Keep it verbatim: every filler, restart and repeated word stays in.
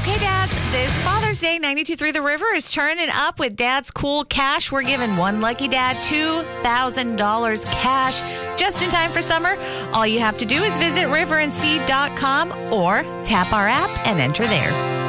Okay, dads, this Father's Day, ninety-two point three The River is turning up with Dad's Cool Cash. We're giving one lucky dad two thousand dollars cash just in time for summer. All you have to do is visit river and seed dot com or tap our app and enter there.